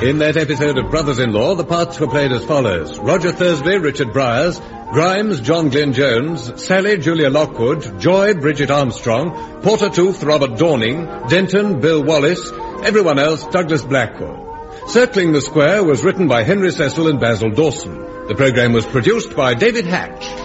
In that episode of Brothers-in-Law, the parts were played as follows. Roger Thursby, Richard Bryars, Grimes, John Glyn Jones, Sally, Julia Lockwood, Joy, Bridget Armstrong, Porter Tooth, Robert Dorning, Denton, Bill Wallace, everyone else, Douglas Blackwell. Circling the Square was written by Henry Cecil and Basil Dawson. The programme was produced by David Hatch.